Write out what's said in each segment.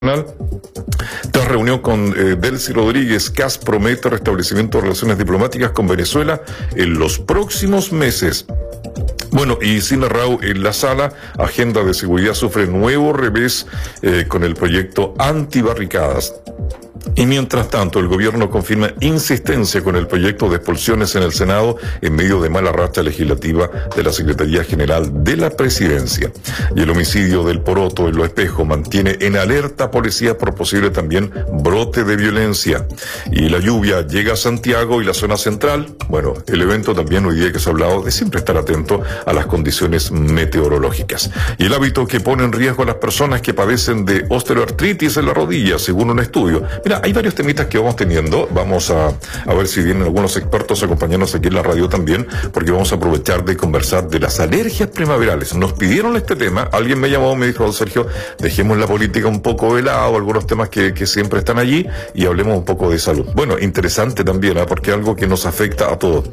Tras reunión con Delcy Rodríguez, CAS promete restablecimiento de relaciones diplomáticas con Venezuela en los próximos meses. Bueno, y Sina Rao en la sala, agenda de seguridad sufre nuevo revés con el proyecto antibarricadas. Y mientras tanto, el gobierno confirma insistencia con el proyecto de expulsiones en el Senado en medio de mala racha legislativa de la Secretaría General de la Presidencia. Y el homicidio del Poroto en Los Espejos mantiene en alerta a policía por posible también brote de violencia. Y la lluvia llega a Santiago y la zona central. Bueno, el evento también hoy día que se ha hablado de siempre estar atento a las condiciones meteorológicas. Y el hábito que pone en riesgo a las personas que padecen de osteoartritis en la rodilla, según un estudio. Mira, hay varios temitas que vamos teniendo. Vamos a ver si vienen algunos expertos a acompañarnos aquí en la radio también, porque vamos a aprovechar de conversar de las alergias primaverales. Nos pidieron este tema, alguien me llamó, me dijo, Sergio, dejemos la política un poco de lado, algunos temas que siempre están allí, y hablemos un poco de salud. Bueno, interesante también, porque es algo que nos afecta a todos.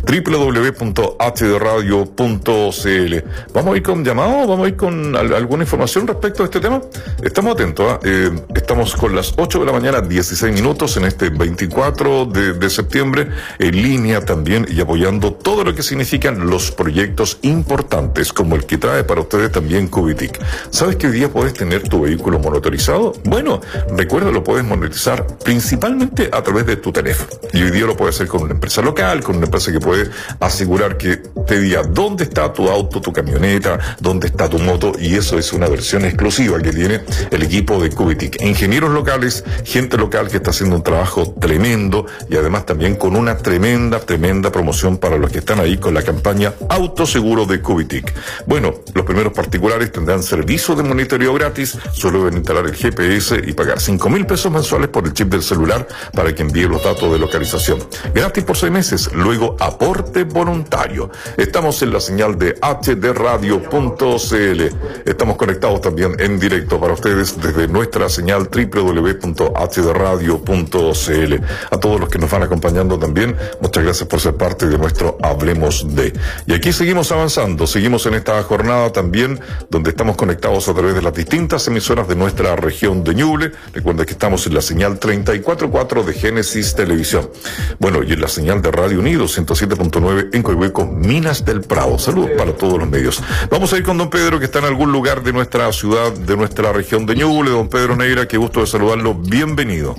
www.hdradio.cl. ¿Vamos a ir con llamados? ¿Vamos a ir con alguna información respecto a este tema? Estamos atentos, estamos con las 8 de la mañana, 16 minutos en este 24 de septiembre, en línea también y apoyando todo lo que significan los proyectos importantes, como el que trae para ustedes también Cubitic. ¿Sabes que hoy día puedes tener tu vehículo motorizado? Bueno, recuerda, lo puedes monetizar principalmente a través de tu teléfono. Y hoy día lo puedes hacer con una empresa local, con una empresa que puede asegurar que te diga dónde está tu auto, tu camioneta, dónde está tu moto, y eso es una versión exclusiva que tiene el equipo de Cubitic. Ingenieros locales, gente local que está haciendo un trabajo tremendo, y además también con una tremenda promoción para los que están ahí con la campaña Autoseguro de Cubitic. Bueno, los primeros particulares tendrán servicio de monitoreo gratis, solo deben instalar el GPS y pagar 5.000 pesos mensuales por el chip del celular para que envíe los datos de localización. Gratis por 6 meses, luego aporte voluntario. Estamos en la señal de hdradio.cl. Estamos conectados también en directo para ustedes desde nuestra señal www.hdradio.cl. A todos los que nos van acompañando también, muchas gracias por ser parte de nuestro Hablemos de. Y aquí seguimos avanzando, seguimos en esta jornada también, donde estamos conectados a través de las distintas emisoras de nuestra región de Ñuble. Recuerda que estamos en la señal 34.4 de Génesis Televisión. Bueno, y en la señal de Radio Unidos 107.9 en Coihueco, Minas del Prado. Saludos para todos los medios. Vamos a ir con don Pedro, que está en algún lugar de nuestra ciudad, de nuestra región de Ñuble. Don Pedro Neira, qué gusto de saludarlo. Bienvenido.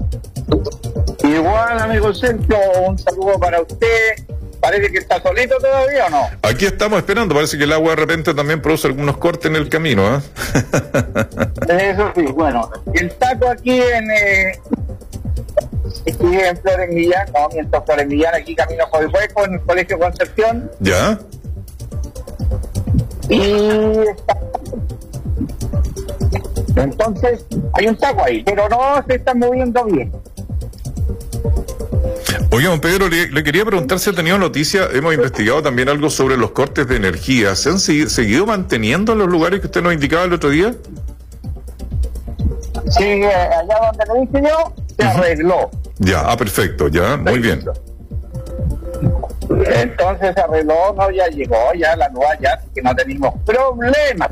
Igual, amigo Sergio, un saludo para usted. ¿Parece que está solito todavía o no? Aquí estamos esperando, parece que el agua de repente también produce algunos cortes en el camino, ¿eh? Eso sí, bueno, el taco aquí en Flores Millán, no, mientras Flores Millán, aquí camino a Coihueco, en el Colegio Concepción. ¿Ya? Y entonces hay un taco ahí, pero no se está moviendo bien. Oiga, don Pedro, le quería preguntar si ha tenido noticia. Hemos investigado también algo sobre los cortes de energía. ¿Se han seguido manteniendo en los lugares que usted nos indicaba el otro día? Sí, allá donde le dije yo, se arregló. Ya, perfecto, ya, muy bien. Entonces se arregló, no, ya llegó, ya la nueva, ya, que no tenemos problemas.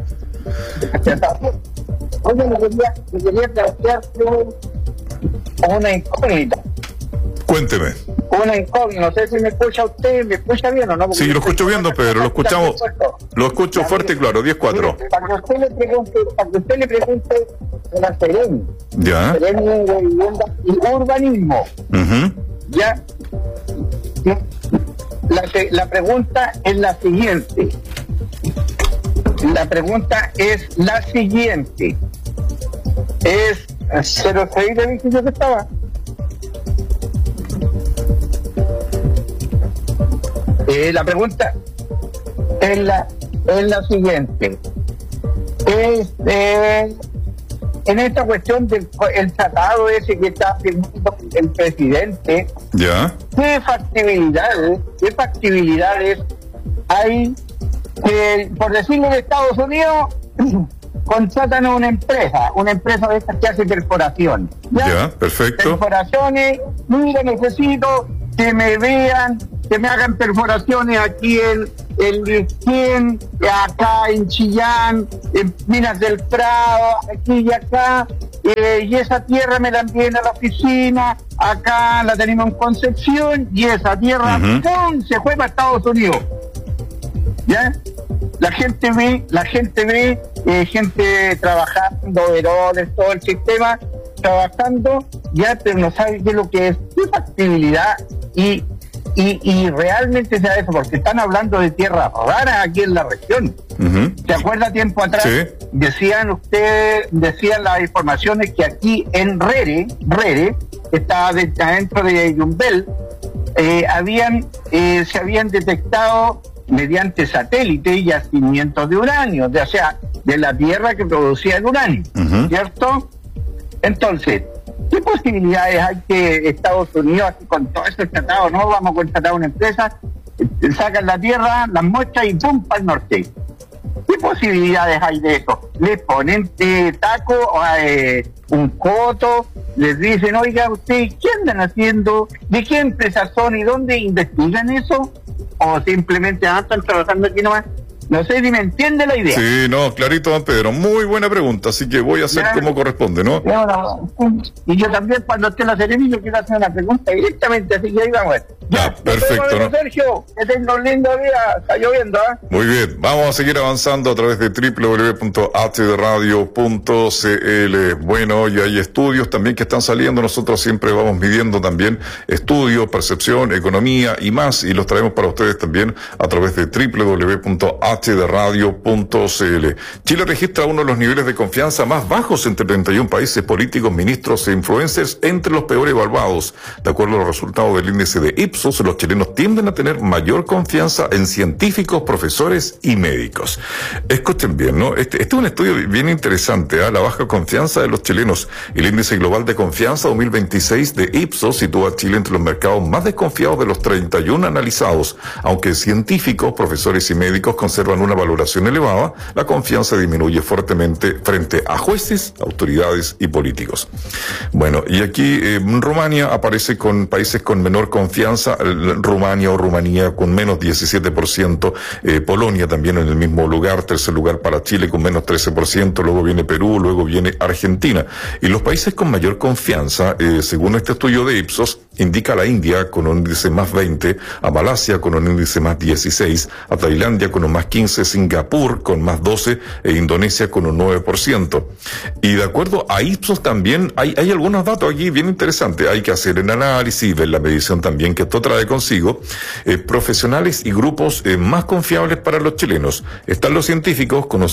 Oye, me quería plantear una incógnita. Cuénteme. Una incógnita, no sé si me escucha usted, ¿me escucha bien o no? Sí, lo escucho bien, don Pedro, lo escuchamos, lo escucho fuerte y claro, 10-4. Para que usted le pregunte a la Seremi, ya, Seremi de Vivienda y Urbanismo, ya. La pregunta es la siguiente. Es 06 de edificio que estaba. La pregunta es la siguiente. En esta cuestión del tratado ese que está firmando el presidente, ya, ¿qué factibilidades hay que, por decirlo, de Estados Unidos, contratan a una empresa de estas que hace perforaciones? Ya, perfecto. Perforaciones, mira, necesito que me vean, que me hagan perforaciones aquí en Liquén, acá en Chillán, en Minas del Prado, aquí y acá, y esa tierra me la envíen a la oficina, acá la tenemos en Concepción, y esa tierra ¡pum!, se fue para Estados Unidos. ¿Ya? La gente ve gente trabajando, veroles, todo el sistema trabajando, ya, pero no sabe qué es lo que es, qué factibilidad y realmente sea eso, porque están hablando de tierras raras aquí en la región. ¿Se acuerda tiempo atrás? Sí. Decían las informaciones que aquí en Rere, que está dentro de Yumbel, se habían detectado mediante satélite yacimientos de uranio, o sea, de la tierra que producía el uranio, ¿cierto? Entonces, ¿qué posibilidades hay que Estados Unidos, con todo este tratado, no vamos a contratar una empresa, sacan la tierra, las muestras y ¡pum!, para el norte? ¿Qué posibilidades hay de eso? Les ponen taco, un coto, les dicen, oiga, ¿ustedes qué andan haciendo? ¿De qué empresas son y dónde investigan eso? ¿O simplemente están trabajando aquí nomás? No sé si me entiende la idea. Sí, no, clarito, don Pedro. Muy buena pregunta, así que voy a hacer como corresponde, ¿no? Y yo también, cuando esté en la Seremi, yo quiero hacer una pregunta directamente, así que ahí vamos a ver. Ya, perfecto, ¿no? Sergio, que tenga un lindo día, está lloviendo, ¿eh? Muy bien, vamos a seguir avanzando a través de www.hdradio.cl. Bueno, y hay estudios también que están saliendo, nosotros siempre vamos midiendo también estudios, percepción, economía y más, y los traemos para ustedes también a través de www.hdradio.cl. Chile registra uno de los niveles de confianza más bajos entre 31 países políticos, ministros e influencers, entre los peores evaluados. De acuerdo a los resultados del índice de Ipsos, los chilenos tienden a tener mayor confianza en científicos, profesores y médicos. Escuchen bien, ¿no? Este es un estudio bien interesante, la baja confianza de los chilenos. El índice global de confianza 2026 de Ipsos sitúa a Chile entre los mercados más desconfiados de los 31 analizados. Aunque científicos, profesores y médicos conservan una valoración elevada, la confianza disminuye fuertemente frente a jueces, autoridades y políticos. Bueno, y aquí Rumania aparece con países con menor confianza, Rumania o Rumanía con menos 17%, Polonia también en el mismo lugar, tercer lugar para Chile con menos 13%, luego viene Perú, luego viene Argentina. Y los países con mayor confianza, según este estudio de Ipsos, indica a la India con un índice más 20, a Malasia con un índice más 16, a Tailandia con un más 15, Singapur con más 12 e Indonesia con un 9%. Y de acuerdo a Ipsos también hay algunos datos aquí bien interesantes. Hay que hacer el análisis, ver la medición también que esto trae consigo. Profesionales y grupos más confiables para los chilenos. Están los científicos con un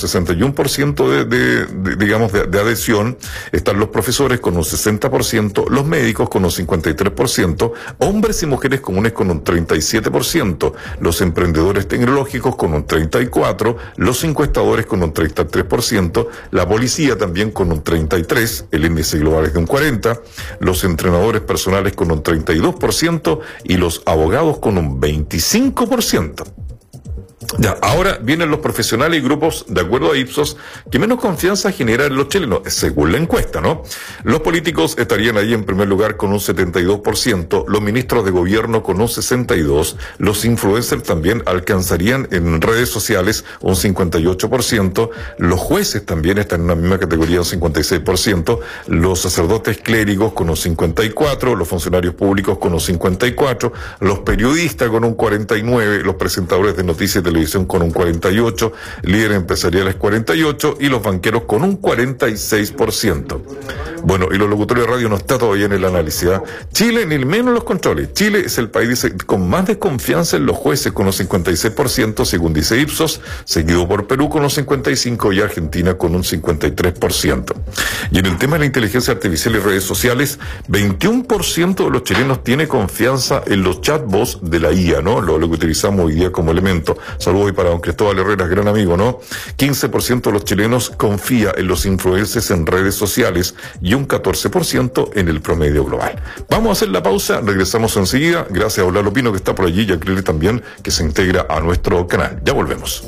61% de adhesión. Están los profesores con un 60%, los médicos con un 53%, hombres y mujeres comunes con un 37%, los emprendedores tecnológicos con un 34%, los encuestadores con un 33%, la policía también con un 33%, el índice global es de un 40%, los entrenadores personales con un 32% y los abogados con un 25%. Ya, ahora vienen los profesionales y grupos, de acuerdo a Ipsos, que menos confianza generan los chilenos, según la encuesta, ¿no? Los políticos estarían ahí en primer lugar con un 72%, los ministros de gobierno con un 62%, los influencers también alcanzarían en redes sociales un 58%, los jueces también están en una misma categoría, un 56%, los sacerdotes clérigos con un 54%, los funcionarios públicos con un 54%, los periodistas con un 49%, los presentadores de noticias y televisión con un 48%, líderes empresariales 48% y los banqueros con un 46%. Bueno, y los locutores de radio no está todavía en el análisis, ¿eh? Chile, ni menos los controles. Chile es el país, dice, con más desconfianza en los jueces, con un 56%, según dice Ipsos, seguido por Perú con un 55% y Argentina con un 53%. Y en el tema de la inteligencia artificial y redes sociales, 21% de los chilenos tiene confianza en los chatbots de la IA, ¿no? Lo que utilizamos hoy día como elemento. Saludos hoy para don Cristóbal Herrera, gran amigo, ¿no? 15% de los chilenos confía en los influencers en redes sociales y un 14% en el promedio global. Vamos a hacer la pausa, regresamos enseguida. Gracias a Olalo Pino que está por allí y a Clele también que se integra a nuestro canal. Ya volvemos.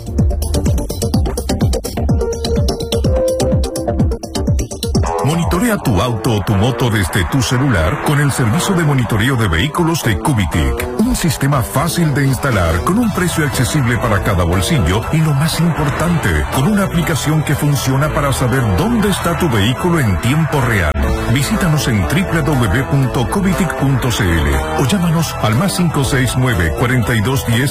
Monitorea tu auto o tu moto desde tu celular con el servicio de monitoreo de vehículos de Cubitic. Un sistema fácil de instalar con un precio accesible para cada bolsillo y lo más importante, con una aplicación que funciona para saber dónde está tu vehículo en tiempo real. Visítanos en www.cubitic.cl o llámanos al +569 4210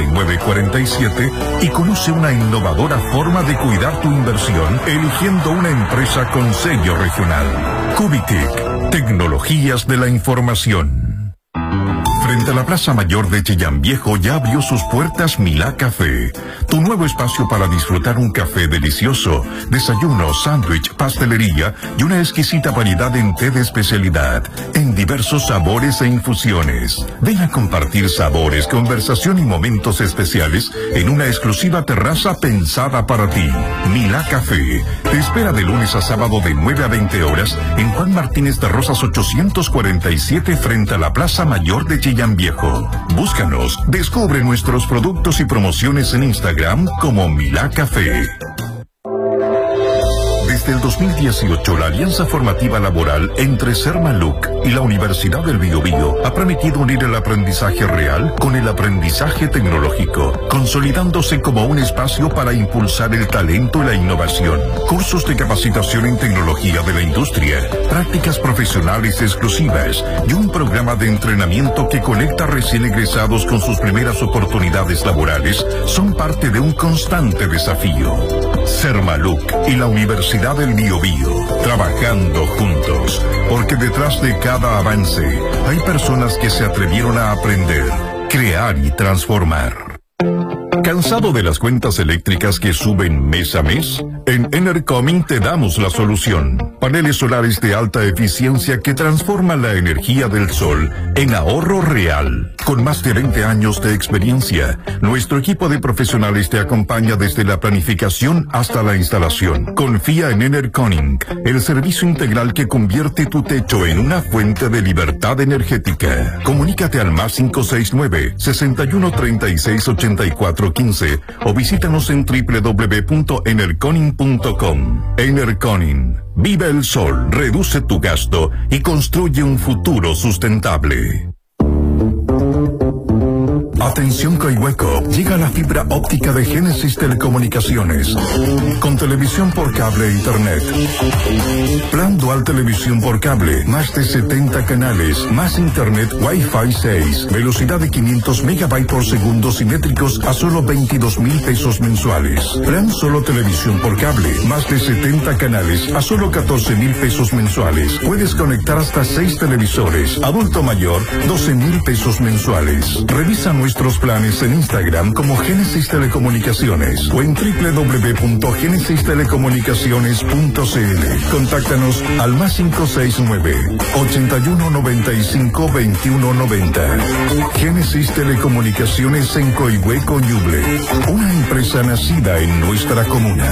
6947 y conoce una innovadora forma de cuidar tu inversión eligiendo una empresa con sello regional. Cubitic, tecnologías de la información. Frente a la Plaza Mayor de Chillán Viejo ya abrió sus puertas Milá Café, tu nuevo espacio para disfrutar un café delicioso, desayuno, sándwich, pastelería y una exquisita variedad en té de especialidad, en diversos sabores e infusiones. Ven a compartir sabores, conversación y momentos especiales en una exclusiva terraza pensada para ti. Milá Café te espera de lunes a sábado de 9 a 20 horas en Juan Martínez de Rosas 847 frente a la Plaza Mayor de Chillán Viejo. Búscanos, descubre nuestros productos y promociones en Instagram como Milá Café. Desde el 2018, la alianza formativa laboral entre Sermaluc y la Universidad del Biobío ha permitido unir el aprendizaje real con el aprendizaje tecnológico, consolidándose como un espacio para impulsar el talento y la innovación. Cursos de capacitación en tecnología de la industria, prácticas profesionales exclusivas y un programa de entrenamiento que conecta recién egresados con sus primeras oportunidades laborales son parte de un constante desafío. Sermaluc y la Universidad del Biobío, trabajando juntos, porque detrás de cada avance hay personas que se atrevieron a aprender, crear y transformar. ¿Cansado de las cuentas eléctricas que suben mes a mes? En Enercoming te damos la solución. Paneles solares de alta eficiencia que transforman la energía del sol en ahorro real. Con más de 20 años de experiencia, nuestro equipo de profesionales te acompaña desde la planificación hasta la instalación. Confía en Enercoming, el servicio integral que convierte tu techo en una fuente de libertad energética. Comunícate al +569 6136 8415 o visítanos en www.enerconing.com. Enerconing. Vive el sol, reduce tu gasto y construye un futuro sustentable. Atención Coihueco, llega la fibra óptica de Génesis Telecomunicaciones, con televisión por cable e internet. Plan dual televisión por cable, más de 70 canales, más internet Wi-Fi 6, velocidad de 500 megabytes por segundo simétricos a solo 22,000 pesos mensuales. Plan solo televisión por cable, más de 70 canales a solo 14,000 pesos mensuales. Puedes conectar hasta 6 televisores, adulto mayor, 12,000 pesos mensuales. Revisa nuestros planes en Instagram como Génesis Telecomunicaciones o en www.genesistelecomunicaciones.cl. Contáctanos al +569 8195 2190. Génesis Telecomunicaciones en Coihueco, Ñuble, una empresa nacida en nuestra comuna.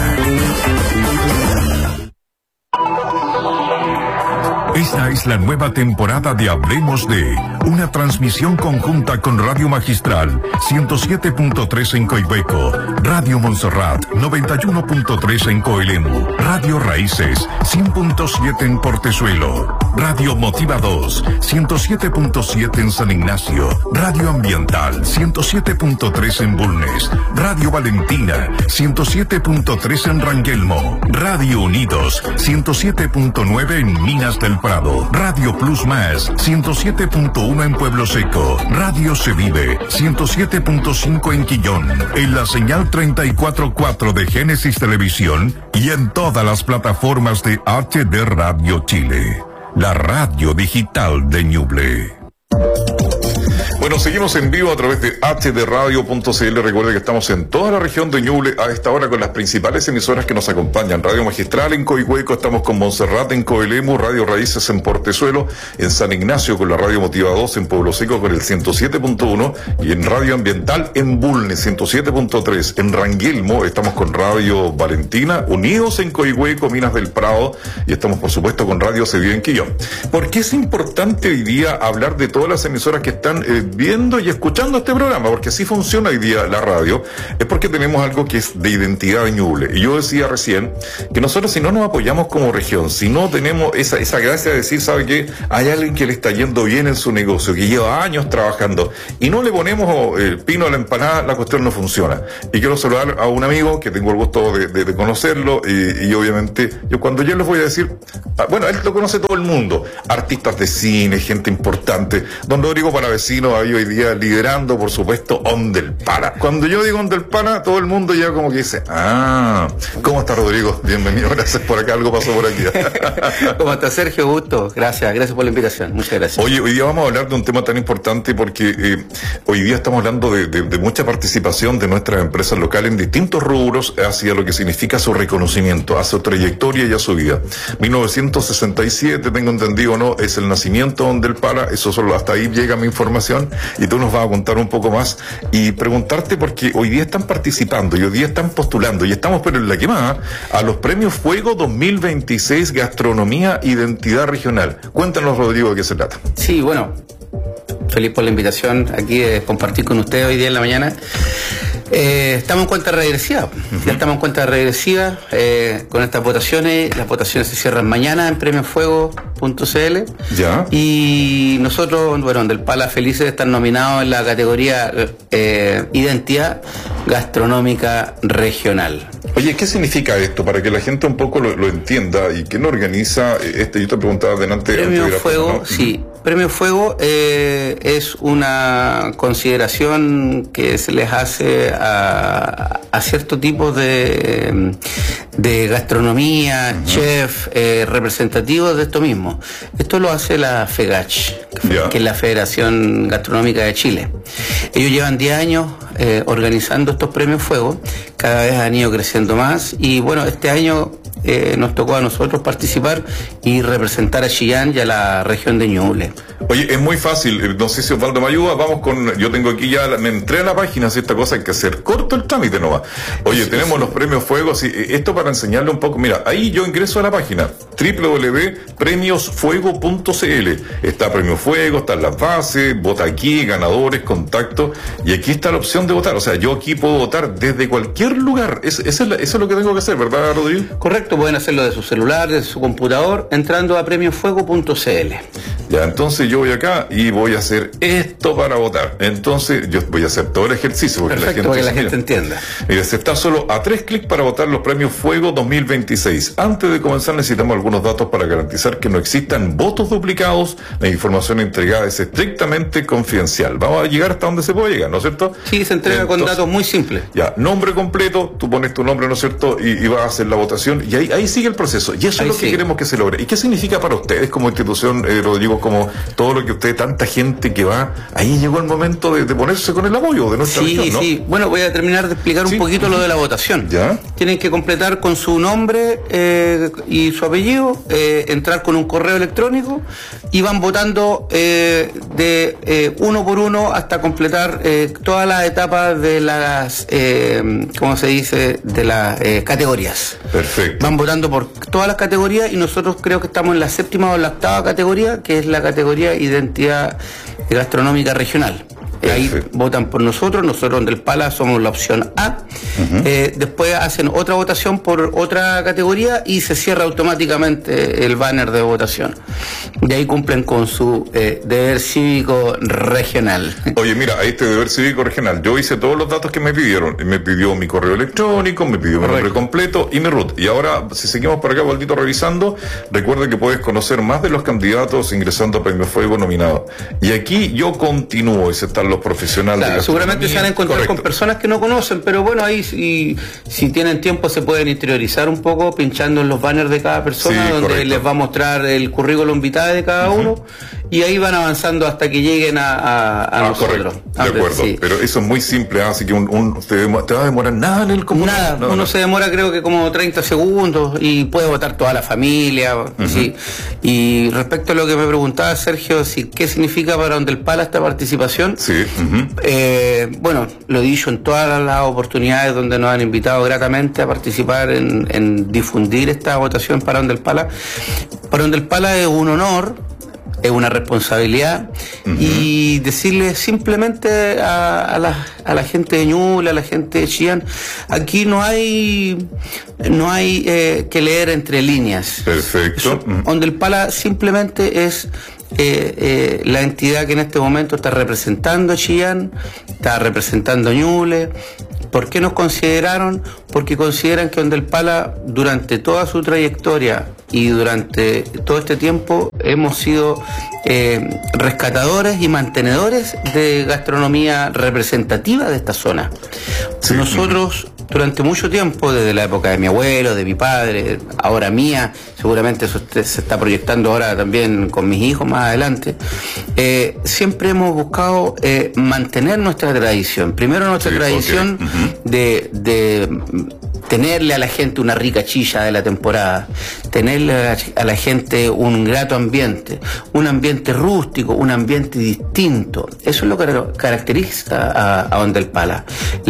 Esta es la nueva temporada de Hablemos de, una transmisión conjunta con Radio Magistral 107.3 en Coihueco, Radio Montserrat 91.3 en Coelemu, Radio Raíces 100.7 en Portezuelo, Radio Motiva 2 107.7 en San Ignacio, Radio Ambiental 107.3 en Bulnes, Radio Valentina 107.3 en Rangelmo, Radio Unidos 107.9 en Minas del Prado, Radio Plus Más 107.1 en Pueblo Seco, Radio Se Vive 107.5 en Quillón, en la señal 34.4 de Génesis Televisión y en todas las plataformas de HD Radio Chile, la radio digital de Ñuble. Bueno, seguimos en vivo a través de hdradio.cl. Recuerde que estamos en toda la región de Ñuble a esta hora con las principales emisoras que nos acompañan. Radio Magistral en Coihueco, estamos con Montserrat en Coelemu, Radio Raíces en Portezuelo, en San Ignacio con la Radio Motiva 2, en Pueblo Seco con el 107.1 y en Radio Ambiental en Bulnes 107.3. En Rangelmo estamos con Radio Valentina, unidos en Coihueco, Minas del Prado, y estamos por supuesto con Radio Se Vive en Quillón. ¿Por qué es importante hoy día hablar de todas las emisoras que están viendo y escuchando este programa, porque así funciona hoy día la radio, es porque tenemos algo que es de identidad de Ñuble. Y yo decía recién que nosotros, si no nos apoyamos como región, si no tenemos esa gracia de decir, ¿sabe qué? Hay alguien que le está yendo bien en su negocio, que lleva años trabajando, y no le ponemos el pino a la empanada, la cuestión no funciona. Y quiero saludar a un amigo que tengo el gusto de conocerlo, y obviamente, cuando yo les voy a decir, bueno, él lo conoce todo el mundo, artistas de cine, gente importante. Don Rodrigo Palavecino ahí hoy día liderando, por supuesto, On del Pala. Cuando yo digo On del Pala, todo el mundo ya como que dice, ¿cómo está Rodrigo? Bienvenido, gracias por acá, algo pasó por aquí. ¿Cómo está Sergio? Gusto, gracias por la invitación, muchas gracias. Oye, hoy día vamos a hablar de un tema tan importante porque hoy día estamos hablando de mucha participación de nuestras empresas locales en distintos rubros hacia lo que significa su reconocimiento, a su trayectoria y a su vida. 1967, tengo entendido, ¿no? Es el nacimiento On del Pala, eso solo hasta ahí llega mi información, y tú nos vas a contar un poco más y preguntarte, porque hoy día están participando y hoy día están postulando y estamos pero en la quemada a los premios Fuego 2026 Gastronomía Identidad Regional. Cuéntanos, Rodrigo, de qué se trata. Sí, bueno, feliz por la invitación aquí de compartir con ustedes hoy día en la mañana. Estamos en cuenta regresiva, ya estamos en cuenta regresiva con estas votaciones. Las votaciones se cierran mañana en premiofuego.cl. Ya. Y nosotros, bueno, del Pala felices de estar nominados en la categoría Identidad Gastronómica Regional. Oye, ¿qué significa esto? Para que la gente un poco lo entienda, y quién organiza yo te preguntaba delante. Premio Fuego, ¿no? Sí. Premio Fuego es una consideración que se les hace a ciertos tipos de gastronomía, chef, representativos de esto mismo. Esto lo hace la FEGACH, que es la Federación Gastronómica de Chile. Ellos llevan 10 años organizando estos premios Fuego, cada vez han ido creciendo más, y bueno, este año nos tocó a nosotros participar y representar a Chillán y a la región de Ñuble. Oye, es muy fácil, no sé si Osvaldo me ayuda, yo tengo aquí ya, me entré a la página, si esta cosa hay que hacer corto el trámite nomás. Oye, tenemos los premios Fuego, esto para enseñarle un poco, mira, ahí yo ingreso a la página www.premiosfuego.cl, está Premio Fuego, están las bases, vota aquí, ganadores, contactos, y aquí está la opción de votar, o sea, yo aquí puedo votar desde cualquier lugar, eso es lo que tengo que hacer, ¿verdad, Rodrigo? Correcto, pueden hacerlo de su celular, de su computador, entrando a premiofuego.cl. Ya, entonces yo voy acá y voy a hacer esto para votar. Entonces yo voy a hacer todo el ejercicio. Perfecto, para que la gente entienda. Mira, se está solo a 3 clics para votar los premios Fuego 2026. Antes de comenzar necesitamos algunos datos para garantizar que no existan votos duplicados. La información entregada es estrictamente confidencial. Vamos a llegar hasta donde se puede llegar, ¿no es cierto? Sí, se entrega con datos muy simples. Ya, nombre completo, tú pones tu nombre, ¿no es cierto? Y vas a hacer la votación. Y ahí sigue el proceso. Y eso es lo que queremos que se logre. ¿Y qué significa para ustedes como institución, Rodrigo, como todo lo que usted, tanta gente que va, ahí llegó el momento de ponerse con el apoyo de nuestra región, ¿no? Sí, bueno, voy a terminar de explicar un poquito lo de la votación. ¿Ya? Tienen que completar con su nombre y su apellido, entrar con un correo electrónico y van votando de uno por uno hasta completar todas las etapas de las, ¿cómo se dice?, de las categorías. Perfecto. Van votando por todas las categorías y nosotros creo que estamos en la 7ª o la 8ª categoría, que es la categoría Identidad Gastronómica Regional. Ahí votan por nosotros en Del Pala somos la opción A. Después hacen otra votación por otra categoría y se cierra automáticamente el banner de votación. Y ahí cumplen con su deber cívico regional. Oye, mira, este deber cívico regional, yo hice todos los datos que me pidieron. Me pidió mi correo electrónico, me pidió mi nombre completo y mi RUT. Y ahora, si seguimos por acá, Valdito, revisando, recuerda que puedes conocer más de los candidatos ingresando a Premio Fuego nominado. Y aquí yo continúo, y se están los profesionales. Claro, seguramente se van a encontrar con personas que no conocen, pero bueno, ahí si tienen tiempo se pueden interiorizar un poco pinchando en los banners de cada persona, donde les va a mostrar el currículum vitae de cada uno, y ahí van avanzando hasta que lleguen a nosotros. De acuerdo, pero eso es muy simple, así que te va a demorar nada en el comunal. Nada, uno se demora creo que como 30 segundos y puede votar toda la familia. ¿Sí? Y respecto a lo que me preguntaba Sergio, ¿qué significa para Del Pala esta participación? Sí. Bueno, lo he dicho en todas las oportunidades donde nos han invitado gratamente a participar en difundir esta votación para Del Pala. Para Del Pala es un honor es una responsabilidad, y decirle simplemente a la gente de Ñuble, a la gente de Chillán, aquí no hay que leer entre líneas. Perfecto. Ondel-Pala simplemente es la entidad que en este momento está representando a Chillán, está representando a Ñuble. ¿Por qué nos consideraron? Porque consideran que Ondel-Pala, durante toda su trayectoria y durante todo este tiempo, hemos sido rescatadores y mantenedores de gastronomía representativa de esta zona. Sí. Nosotros, durante mucho tiempo, desde la época de mi abuelo, de mi padre, ahora mía, seguramente eso se está proyectando ahora también con mis hijos más adelante, siempre hemos buscado mantener nuestra tradición. Primero nuestra tradición de tenerle a la gente una rica chilla de la temporada, tenerle a la gente un grato ambiente, un ambiente rústico, un ambiente distinto. Eso es lo que caracteriza a Ondel-Pala,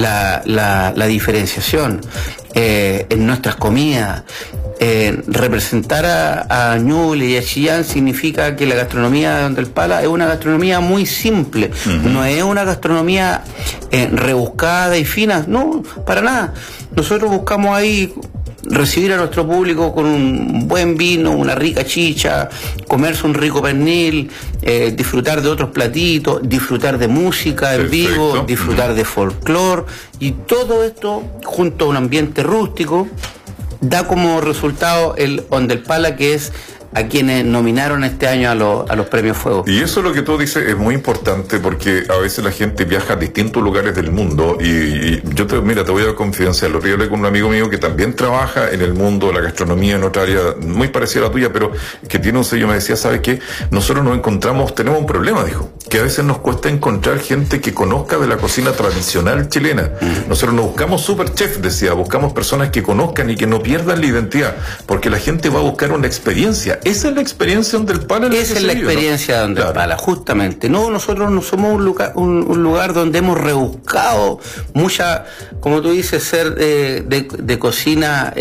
la diferenciación en nuestras comidas. Representar a Ñuble y a Chillán significa que la gastronomía de Ondel-Pala es una gastronomía muy simple, no es una gastronomía rebuscada y fina, no, para nada. Nosotros buscamos ahí recibir a nuestro público con un buen vino, una rica chicha, comerse un rico pernil, disfrutar de otros platitos, disfrutar de música en vivo, disfrutar de folclore, y todo esto junto a un ambiente rústico da como resultado el Ondel-Pala, que es a quienes nominaron este año a los premios Fuego. Y eso lo que tú dices es muy importante, porque a veces la gente viaja a distintos lugares del mundo y yo te voy a dar confidencia. Lo que hablé con un amigo mío que también trabaja en el mundo de la gastronomía en otra área muy parecida a la tuya, pero que tiene un sello. Me decía, ¿sabes qué? Nosotros tenemos un problema, dijo, que a veces nos cuesta encontrar gente que conozca de la cocina tradicional chilena. Nosotros no buscamos super chef, decía, buscamos personas que conozcan y que no pierdan la identidad, porque la gente va a buscar una experiencia. Esa es la experiencia de Ondel-Pala. Esa es la experiencia de Ondel-Pala, justamente. No, nosotros no somos un lugar donde hemos rebuscado mucha, como tú dices, ser de cocina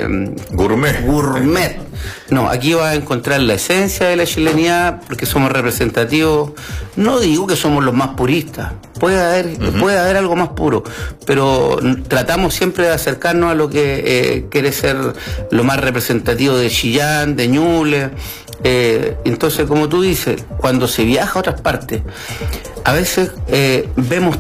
gourmet. No, aquí vas a encontrar la esencia de la chilenidad, porque somos representativos. No digo que somos los más puristas, puede haber algo más puro, pero tratamos siempre de acercarnos a lo que quiere ser lo más representativo de Chillán, de Ñuble. Entonces, como tú dices, cuando se viaja a otras partes, a veces vemos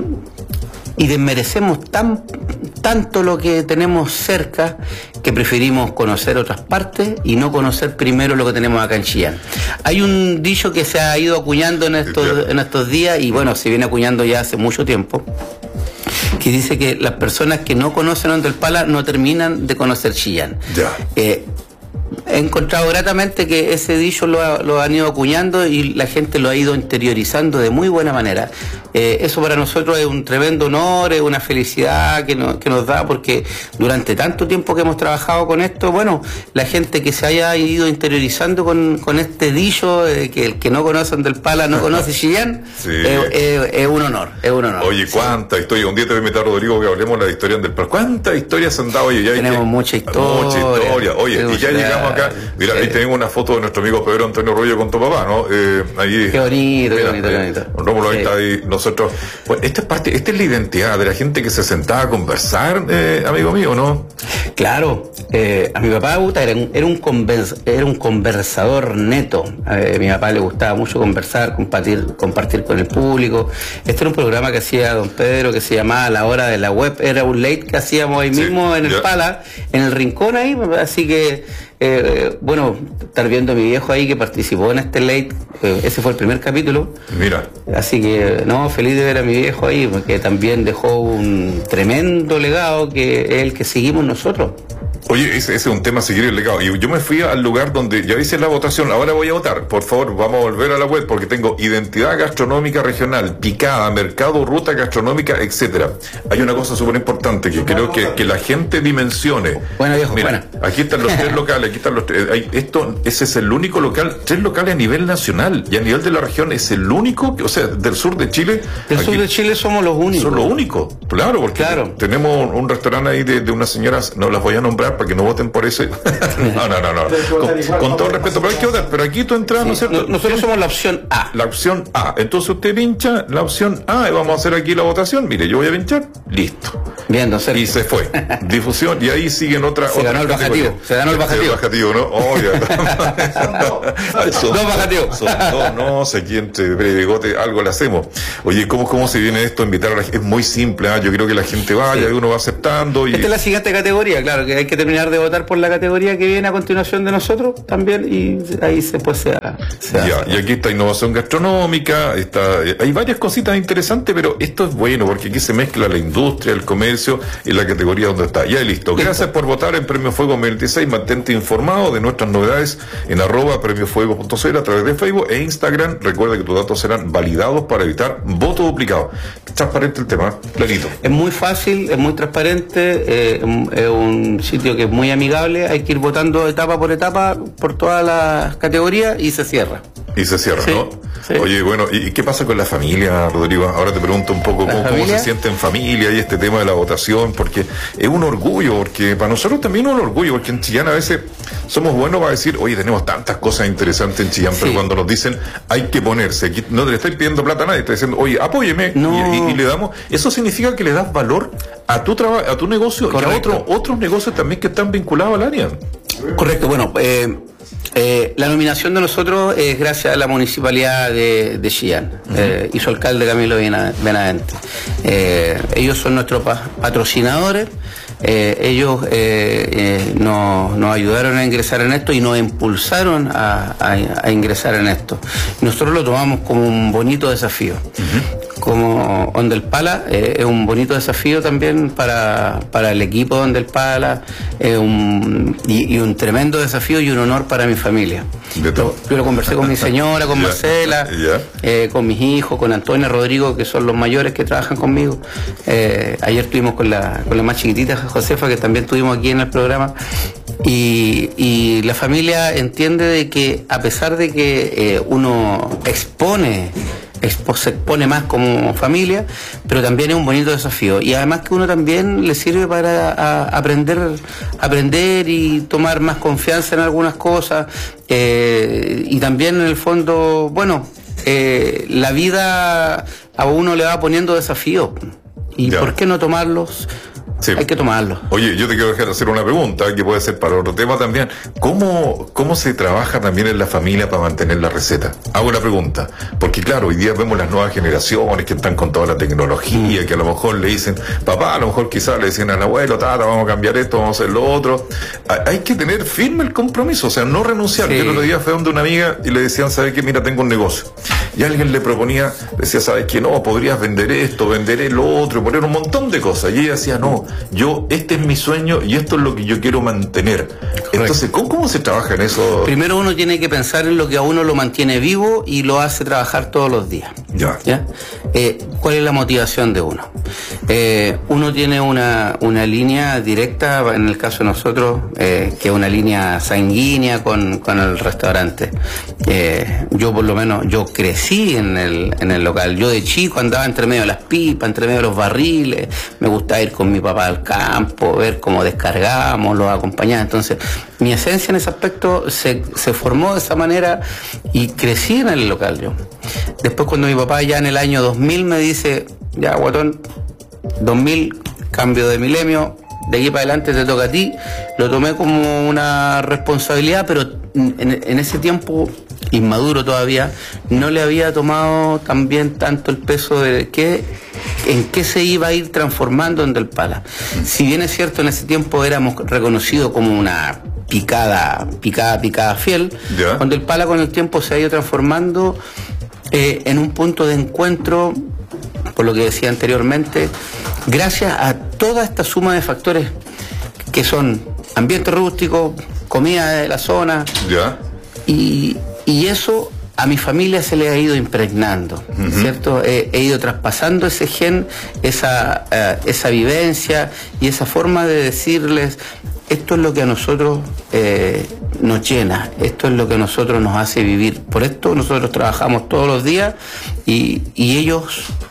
y desmerecemos tanto lo que tenemos cerca, que preferimos conocer otras partes y no conocer primero lo que tenemos acá en Chillán. Hay un dicho que se ha ido acuñando en estos días, y bueno, se viene acuñando ya hace mucho tiempo, que dice que las personas que no conocen Ondel-Pala no terminan de conocer Chillán. He encontrado gratamente que ese dicho lo han ido acuñando y la gente lo ha ido interiorizando de muy buena manera. Eso para nosotros es un tremendo honor, es una felicidad que nos da, porque durante tanto tiempo que hemos trabajado con esto, bueno, la gente que se haya ido interiorizando con este dicho, que el que no conoce Ondel-Pala no conoce Chillán, es un honor, Oye, cuánta historia. Un día te voy a invitar, Rodrigo, que hablemos de la historia de Ondel-Pala. ¿Cuántas historias han dado? Oye, tenemos mucha historia. Oye, y ya llegamos acá. Mira, ahí tenemos una foto de nuestro amigo Pedro Antonio Rollo con tu papá, ¿no? Ahí. Qué bonito, qué bonito. Rómulo, ahí está ahí. Nosotros, pues, esta es la identidad de la gente que se sentaba a conversar, amigo mío, ¿no? Claro, a mi papá era un conversador neto. A mi papá le gustaba mucho conversar, compartir con el público. Este era un programa que hacía don Pedro, que se llamaba La Hora de la Web. Era un late que hacíamos ahí mismo en el Pala, en el rincón ahí, así que bueno, estar viendo a mi viejo ahí que participó en este late, ese fue el primer capítulo. Mira. Así que, no, feliz de ver a mi viejo ahí, porque también dejó un tremendo legado que es el que seguimos nosotros. Oye, ese es un tema, seguir el legado. Y yo me fui al lugar donde ya hice la votación, ahora voy a votar. Por favor, vamos a volver a la web, porque tengo identidad gastronómica regional, picada, mercado, ruta gastronómica, etcétera. Hay una cosa súper importante que creo que la gente dimensione. Bueno, viejo, mira, aquí están los 3 locales, aquí están los 3. Ese es el único local, 3 locales a nivel nacional, y a nivel de la región es el único, o sea, del sur de Chile. Sur de Chile somos los únicos. Son los únicos, claro, porque tenemos un restaurante ahí de unas señoras, no las voy a nombrar para que no voten por eso. no. Con todo el respeto, pero hay que votar. Pero aquí tú entras, ¿no es cierto? Nosotros somos la opción A. La opción A. Entonces usted pincha la opción A y vamos a hacer aquí la votación. Mire, yo voy a pinchar. Listo. Bien, no sé. Y se fue. Difusión. Y ahí siguen otra. Se ganó el bajativo. Se ganó el bajativo. ¿No? Oh, son dos bajativos. Son dos, no sé quién entre Bigote algo le hacemos. Oye, ¿cómo se viene esto? Invitar a la gente. Es muy simple, ¿eh? Yo creo que la gente vaya y uno va aceptando. Y... Esta es la siguiente categoría, claro, que hay que terminar de votar por la categoría que viene a continuación de nosotros también, y ahí se ya, y aquí está innovación gastronómica, hay varias cositas interesantes, pero esto es bueno porque aquí se mezcla la industria, el comercio y la categoría donde está. Ya listo. Gracias por votar en Premio Fuego 26. Mantente informado de nuestras novedades en @premiofuego.cl a través de Facebook e Instagram. Recuerda que tus datos serán validados para evitar voto duplicado. Transparente el tema, clarito. Es muy fácil, es muy transparente, es un sitio que es muy amigable, hay que ir votando etapa por etapa por todas las categorías y se cierra. Y se cierra, sí, ¿no? Sí. Oye, bueno, ¿y qué pasa con la familia, Rodrigo? Ahora te pregunto un poco cómo se siente en familia y este tema de la votación, porque es un orgullo, porque para nosotros también es un orgullo, porque en Chillán a veces somos buenos para decir, oye, tenemos tantas cosas interesantes en Chillán, pero cuando nos dicen hay que ponerse, aquí no te le estoy pidiendo plata a nadie, está diciendo, oye, apóyeme, y le damos, eso significa que le das valor a tu trabajo, a tu negocio. Correcto. Y a otros negocios también que están vinculados al área. Correcto, bueno, la nominación de nosotros es gracias a la municipalidad de Chillán y su alcalde Camilo Benavente. Ellos son nuestros patrocinadores. Ellos nos ayudaron a ingresar en esto y nos impulsaron a ingresar en esto. Nosotros lo tomamos como un bonito desafío. Como Onda el Pala, es un bonito desafío también para el equipo de Onda el Pala, y un tremendo desafío y un honor para mi familia. Yo lo conversé con mi señora, con Marcela, con mis hijos, con Antonio, Rodrigo, que son los mayores que trabajan conmigo. Ayer estuvimos con la más chiquitita, Josefa, que también estuvimos aquí en el programa. Y la familia entiende de que a pesar de que uno se expone más como familia, pero también es un bonito desafío, y además que uno también le sirve para aprender y tomar más confianza en algunas cosas, y también en el fondo, bueno, la vida a uno le va poniendo desafíos, y ¿por qué no tomarlos? Sí. Hay que tomarlo. Oye, yo te quiero dejar hacer una pregunta que puede ser para otro tema también. ¿Cómo se trabaja también en la familia para mantener la receta? Hago una pregunta, porque claro, hoy día vemos las nuevas generaciones que están con toda la tecnología, que a lo mejor le dicen, papá, a lo mejor quizás le decían al abuelo, tata, vamos a cambiar esto, vamos a hacer lo otro. Hay que tener firme el compromiso, o sea, no renunciar. Sí. Yo el otro día fui donde una amiga y le decían, ¿sabes qué? Mira, tengo un negocio. Y alguien le proponía, decía, ¿sabes qué? No, podrías vender esto, vender lo otro, poner un montón de cosas. Y ella decía, no, este es mi sueño y esto es lo que yo quiero mantener. Correcto. Entonces, ¿cómo se trabaja en eso? Primero uno tiene que pensar en lo que a uno lo mantiene vivo y lo hace trabajar todos los días. ¿Ya? ¿Cuál es la motivación de uno? Uno tiene una línea directa, en el caso de nosotros, que es una línea sanguínea con el restaurante. Yo por lo menos, yo crecí en el local. Yo de chico andaba entre medio de las pipas, entre medio de los barriles, me gustaba ir con mi papá al campo, ver cómo descargábamos, los acompañaba. Entonces, mi esencia en ese aspecto se formó de esa manera y crecí en el local yo. Después cuando mi papá ya en el año 2000 me dice, ya guatón, 2000, cambio de milenio, de aquí para adelante te toca a ti, lo tomé como una responsabilidad, pero en ese tiempo, inmaduro todavía, no le había tomado también tanto el peso de en qué se iba a ir transformando Onda el Pala. Si bien es cierto, en ese tiempo éramos reconocidos como una picada fiel, Onda el Pala con el tiempo se ha ido transformando en un punto de encuentro, por lo que decía anteriormente, gracias a toda esta suma de factores que son ambiente rústico, comida de la zona, y eso a mi familia se le ha ido impregnando, ¿cierto? He ido traspasando ese gen, esa vivencia y esa forma de decirles, esto es lo que a nosotros nos llena, esto es lo que a nosotros nos hace vivir. Por esto nosotros trabajamos todos los días y ellos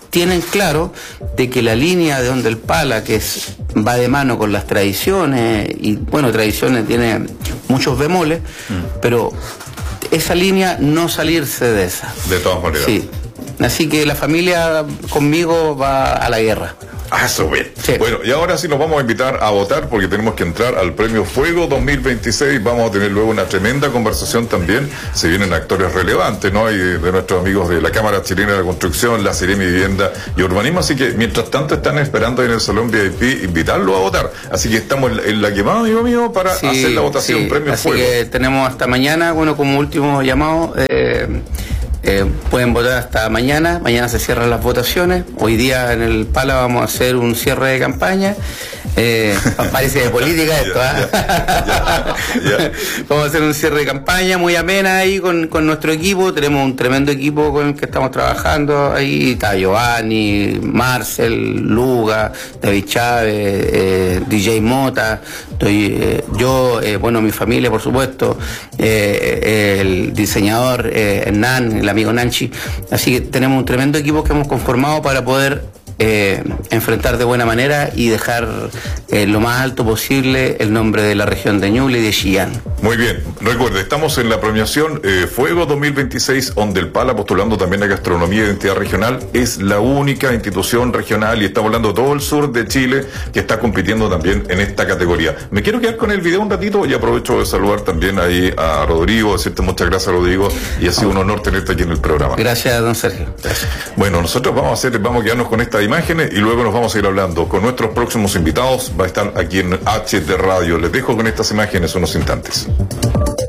tienen claro de que la línea de Donde el Pala, que va de mano con las tradiciones, y bueno, tradiciones tiene muchos bemoles, pero esa línea no salirse de esa. De todas maneras. Sí. Así que la familia conmigo va a la guerra. Ah, eso bien. Sí. Bueno, y ahora sí nos vamos a invitar a votar porque tenemos que entrar al Premio Fuego 2026. Vamos a tener luego una tremenda conversación también. Se vienen actores relevantes, ¿no? Y de nuestros amigos de la Cámara Chilena de la Construcción, la Seremi Vivienda y Urbanismo. Así que mientras tanto están esperando en el Salón VIP invitarlo a votar. Así que estamos en la quemada, amigo mío, para hacer la votación Premio así Fuego. Así que tenemos hasta mañana, bueno, como último llamado. Pueden votar hasta mañana. Mañana se cierran las votaciones. Hoy día en el Pala vamos a hacer un cierre de campaña. Parece de política esto, Vamos a hacer un cierre de campaña muy amena ahí con nuestro equipo. Tenemos un tremendo equipo con el que estamos trabajando. Ahí está Giovanni, Marcel, Luga, David Chávez, DJ Mota, yo, bueno, mi familia, por supuesto, el diseñador Hernán, el amigo Nanchi. Así que tenemos un tremendo equipo que hemos conformado para poder enfrentar de buena manera y dejar lo más alto posible el nombre de la región de Ñuble y de Chillán. Muy bien, recuerde, estamos en la premiación Fuego 2026, donde el Pala, postulando también a Gastronomía e Identidad Regional, es la única institución regional, y estamos hablando de todo el sur de Chile, que está compitiendo también en esta categoría. Me quiero quedar con el video un ratito y aprovecho de saludar también ahí a Rodrigo, decirte muchas gracias, Rodrigo, y ha sido un honor tenerte aquí en el programa. Gracias, don Sergio. Gracias. Bueno, nosotros vamos a quedarnos con estas imágenes y luego nos vamos a ir hablando con nuestros próximos invitados. Va a estar aquí en HD Radio. Les dejo con estas imágenes unos instantes.